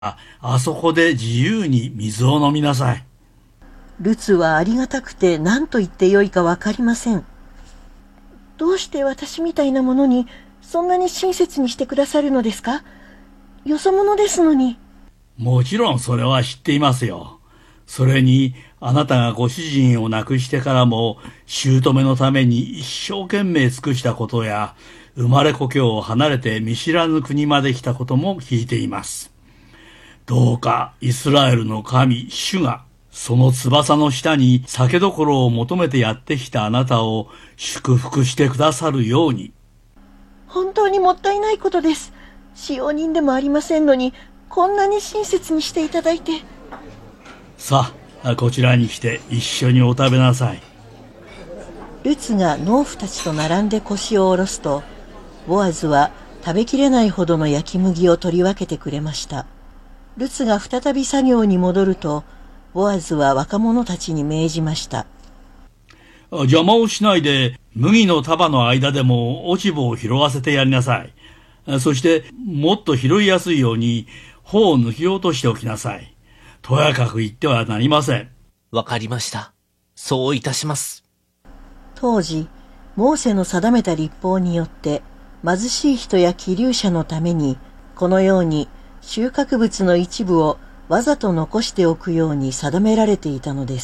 あそこで自由に水を飲みなさい。 ルツはありがたくて何と言ってよいかわかりません。どうして私みたいなものにそんなに親切にしてくださるのですか？よそ者ですのに。 もちろんそれは知っていますよ。それにあなたがご主人を亡くしてからも姑のために一生懸命尽くしたことや、生まれ故郷を離れて見知らぬ国まで来たことも聞いています。どうかイスラエルの神主がその翼の下に酒どころを求めてやってきたあなたを祝福してくださるように。 本当にもったいないことです。使用人でもありませんのに、こんなに親切にしていただいて。 さあ、こちらに来て一緒にお食べなさい。 ルツが農夫たちと並んで腰を下ろすと、ボアズは食べきれないほどの焼き麦を取り分けてくれました。ルツが再び作業に戻ると、ボアズは若者たちに命じました。 邪魔をしないで麦の束の間でも落ち穂を拾わせてやりなさい。そしてもっと拾いやすいように穂を抜き落としておきなさい。とやかく言ってはなりません。 わかりました。そういたします。 当時、モーセの定めた律法によって貧しい人や寄留者のためにこのように収穫物の一部をわざと残しておくように定められていたのです。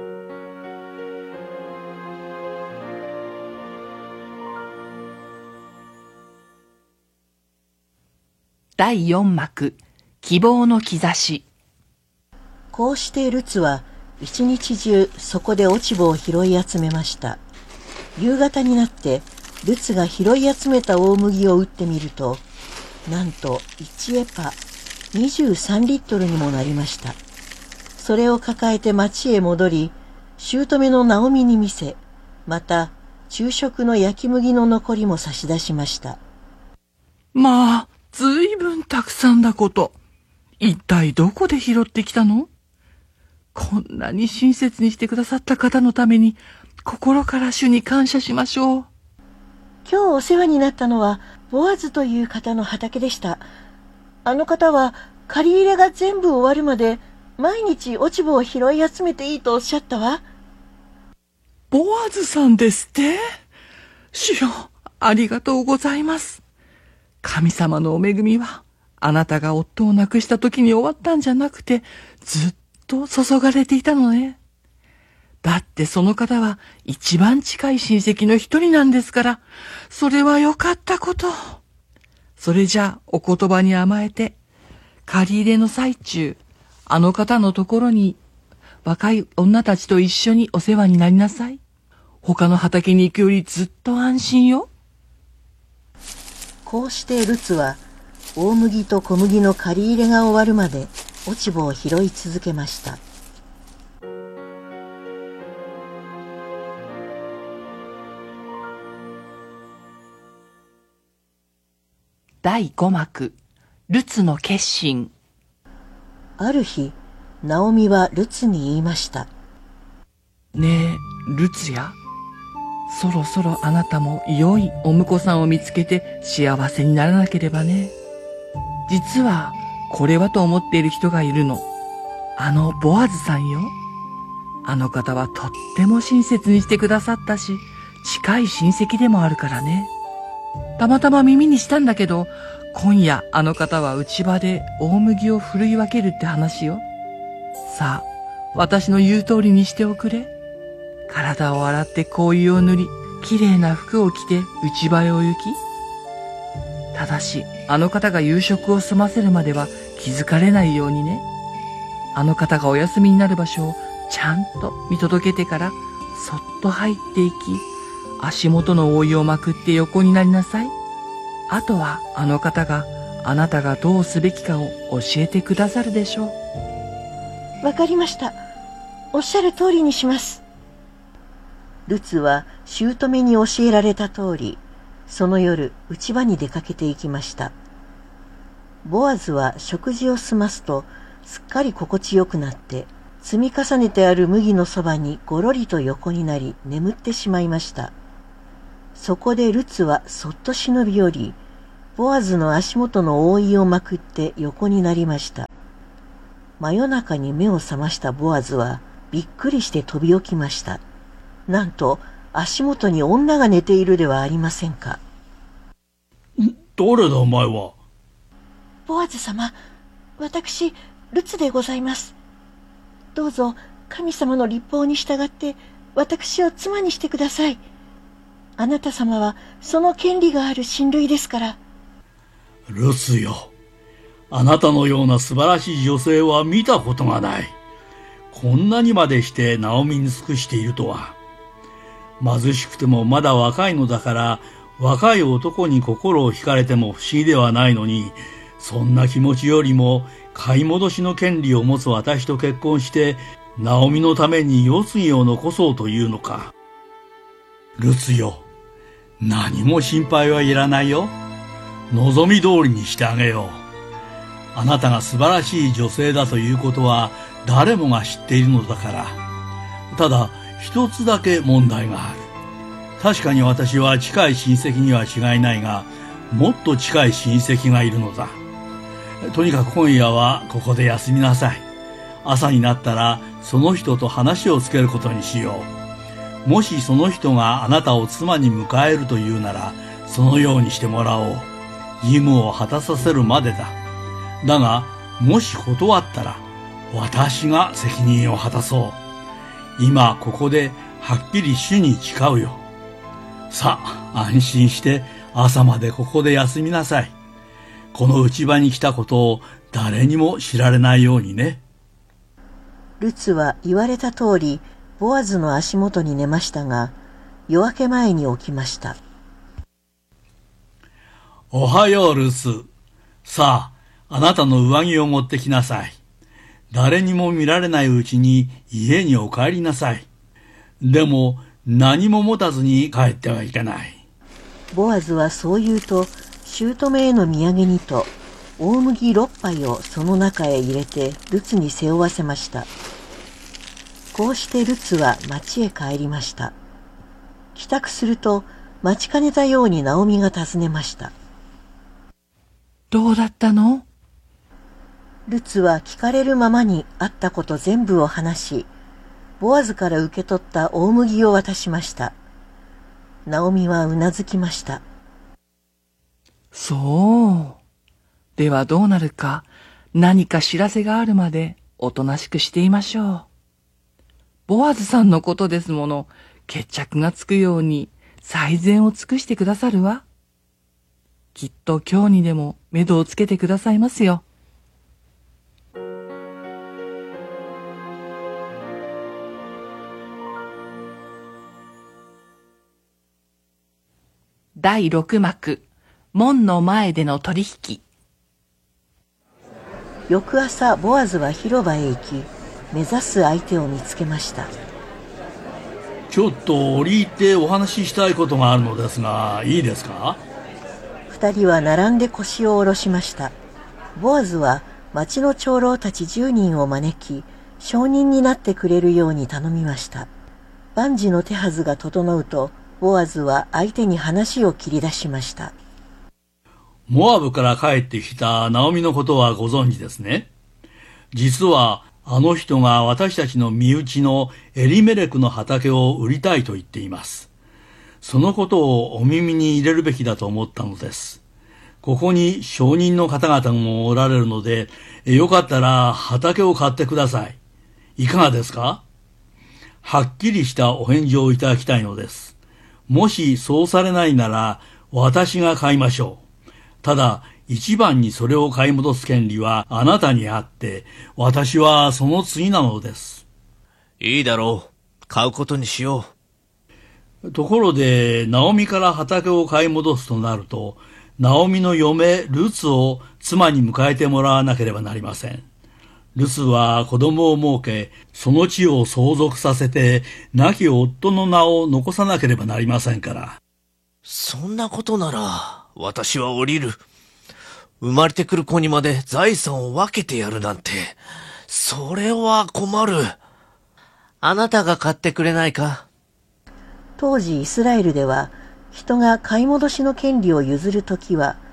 第4幕、希望の兆し。 こうしてルツは一日中そこで落ち葉を拾い集めました。夕方になってルツが拾い集めた大麦を打ってみると、なんと1エパ23リットルにもなりました。それを抱えて町へ戻り、姑のナオミに見せ、また昼食の焼き麦の残りも差し出しました。 まあ、ずいぶんたくさんだこと。一体どこで拾ってきたの？こんなに親切にしてくださった方のために、心から主に感謝しましょう。 今日お世話になったのは、ボアズという方の畑でした。あの方は、借り入れが全部終わるまで、毎日落ち葉を拾い集めていいとおっしゃったわ。 ボアズさんですって？主よ、ありがとうございます。神様のお恵みは、あなたが夫を亡くした時に終わったんじゃなくて、ずっと注がれていたのね。だってその方は一番近い親戚の一人なんですから、それはよかったこと。それじゃあお言葉に甘えて、借り入れの最中、あの方のところに若い女たちと一緒にお世話になりなさい。他の畑に行くよりずっと安心よ。 こうしてルツは大麦と小麦の借り入れが終わるまで落ち葉を拾い続けました。 第5幕、ルツの決心。 ある日、ナオミはルツに言いました。 ねえ、ルツや、そろそろあなたも良いお婿さんを見つけて幸せにならなければね。実はこれはと思っている人がいるの。あのボアズさんよ。あの方はとっても親切にしてくださったし、近い親戚でもあるからね。たまたま耳にしたんだけど、今夜あの方は内場で大麦を振るい分けるって話よ。さあ、私の言う通りにしておくれ。体を洗って香油を塗り、きれいな服を着て内場へお行き。ただし、あの方が夕食を済ませるまでは気づかれないようにね。あの方がお休みになる場所をちゃんと見届けてから、そっと入っていき、足元の覆いをまくって横になりなさい。あとはあの方があなたがどうすべきかを教えてくださるでしょう。 わかりました。おっしゃる通りにします。ルツは姑に教えられた通り、その夜内場に出かけていきました。ボアズは食事を済ますとすっかり心地よくなって、積み重ねてある麦のそばにごろりと横になり眠ってしまいました。そこでルツはそっと忍び寄り、 ボアズの足元の覆いをまくって横になりました。真夜中に目を覚ましたボアズはびっくりして飛び起きました。なんと足元に女が寝ているではありませんか。 誰だお前は。 ボアズ様、私、ルツでございます。どうぞ神様の律法に従って私を妻にしてください。あなた様はその権利がある親類ですから。 ルツよ、あなたのような素晴らしい女性は見たことがない。こんなにまでしてナオミに尽くしているとは。貧しくてもまだ若いのだから、若い男に心を惹かれても不思議ではないのに、そんな気持ちよりも買い戻しの権利を持つ私と結婚して、ナオミのために世継ぎを残そうというのか。ルツよ、何も心配はいらないよ。望み通りにしてあげよう。あなたが素晴らしい女性だということは誰もが知っているのだから。ただ一つだけ問題がある。確かに私は近い親戚には違いないが、もっと近い親戚がいるのだ。とにかく今夜はここで休みなさい。朝になったらその人と話をつけることにしよう。もしその人があなたを妻に迎えるというなら、そのようにしてもらおう。義務を果たさせるまでだ。だが、もし断ったら、私が責任を果たそう。今ここではっきり主に誓うよ。さあ、安心して朝までここで休みなさい。この内場に来たことを誰にも知られないようにね。 ルツは言われた通り、ボアズの足元に寝ましたが、夜明け前に起きました。 おはよう、ルツ。さあ、あなたの上着を持ってきなさい。誰にも見られないうちに家にお帰りなさい。でも、何も持たずに帰ってはいけない。 ボアズはそう言うと、姑への土産にと、大麦6杯をその中へ入れてルツに背負わせました。こうしてルツは町へ帰りました。帰宅すると、待ちかねたようにナオミが尋ねました。 どうだったの？ ルツは聞かれるままにあったこと全部を話し、ボアズから受け取った大麦を渡しました。ナオミはうなずきました。 そう。ではどうなるか、何か知らせがあるまでおとなしくしていましょう。ボアズさんのことですもの、決着がつくように最善を尽くしてくださるわ。きっと今日にでも目処をつけてくださいますよ。第6幕、門の前での取引。 翌朝、ボアズは広場へ行き、目指す相手を見つけました。 ちょっと折り入ってお話ししたいことがあるのですが、いいですか？ 二人は並んで腰を下ろしました。ボアズは町の長老たち10人を招き、証人になってくれるように頼みました。万事の手はずが整うと、ボアズは相手に話を切り出しました。 モアブから帰ってきたナオミのことはご存知ですね。実はあの人が私たちの身内のエリメレクの畑を売りたいと言っています。そのことをお耳に入れるべきだと思ったのです。ここに証人の方々もおられるので、よかったら畑を買ってください。いかがですか？はっきりしたお返事をいただきたいのです。もしそうされないなら私が買いましょう。ただ一番にそれを買い戻す権利はあなたにあって、私はその次なのです。 いいだろう。買うことにしよう。ところで、ナオミから畑を買い戻すとなると、ナオミの嫁ルツを妻に迎えてもらわなければなりません。ルツは子供を設け、その地を相続させて、亡き夫の名を残さなければなりませんから。 そんなことなら、私は降りる。生まれてくる子にまで財産を分けてやるなんて、それは困る。あなたが買ってくれないか？ 当時イスラエルでは、人が買い戻しの権利を譲るときは、く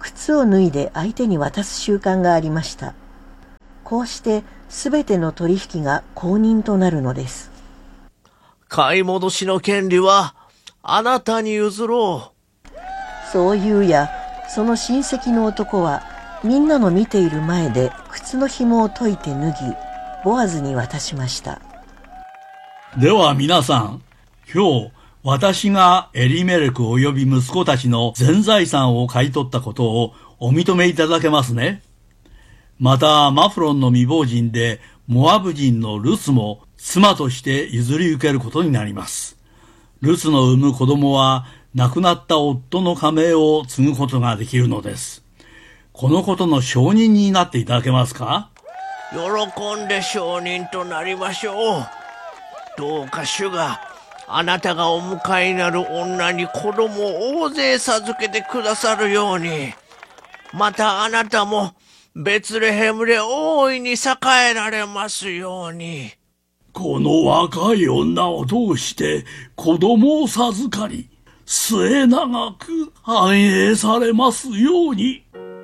靴を脱いで相手に渡す習慣がありました。こうしてすべての取引が公認となるのです。 買い戻しの権利はあなたに譲ろう。 そう言うや、その親戚の男はみんなの見ている前で靴の紐を解いて脱ぎ、ボアズに渡しました。 では皆さん、今日私がエリメレク及び息子たちの全財産を買い取ったことをお認めいただけますね。またマフロンの未亡人でモアブ人のルツも妻として譲り受けることになります。ルツの産む子供は亡くなった夫の家名を継ぐことができるのです。このことの証人になっていただけますか？ 喜んで証人となりましょう。どうか主があなたがお迎えになる女に子供を大勢授けてくださるように、またあなたもベツレヘムで大いに栄えられますように。 この若い女を通して子供を授かり、末永く繁栄されますように。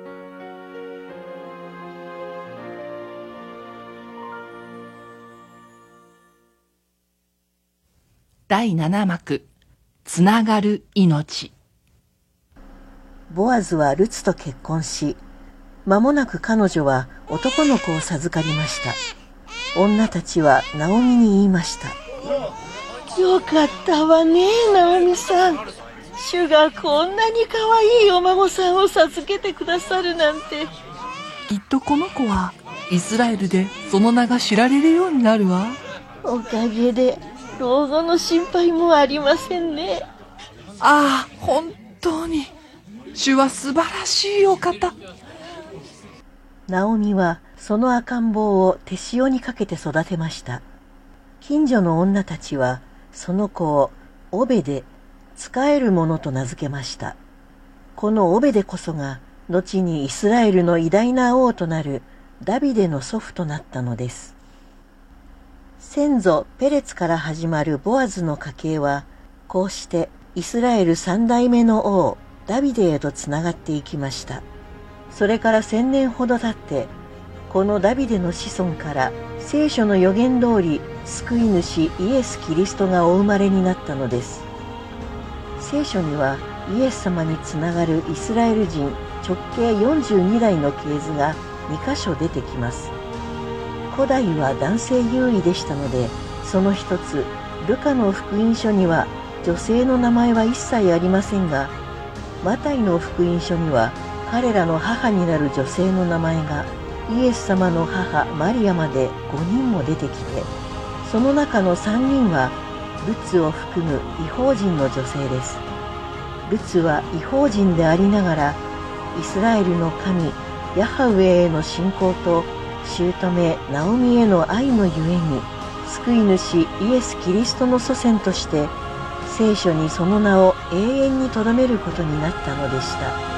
第7幕、つながる命。 ボアズはルツと結婚し、間もなく彼女は男の子を授かりました。女たちはナオミに言いました。よかったわね、ナオミさん。主がこんなに可愛いお孫さんを授けてくださるなんて。 きっとこの子はイスラエルでその名が知られるようになるわ。 おかげで老後の心配もありませんね。 ああ、本当に主は素晴らしいお方。 ナオミはその赤ん坊を手塩にかけて育てました。近所の女たちはその子をオベデ、使えるものと名付けました。このオベデこそが後にイスラエルの偉大な王となるダビデの祖父となったのです。先祖ペレツから始まるボアズの家系は、こうしてイスラエル3代目の王ダビデへとつながっていきました。それから1000年ほど経って、このダビデの子孫から聖書の予言通り救い主イエス・キリストがお生まれになったのです。聖書にはイエス様につながるイスラエル人直径42代の系図が2箇所出てきます。古代は男性優位でしたので、その一つルカの福音書には女性の名前は一切ありませんが、マタイの福音書には彼らの母になる女性の名前がイエス様の母マリアまで5人も出てきて、その中の3人はルツを含む異邦人の女性です。ルツは異邦人でありながら、イスラエルの神ヤハウェへの信仰と姑ナオミへの愛のゆえに、救い主イエス・キリストの祖先として聖書にその名を永遠にとどめることになったのでした。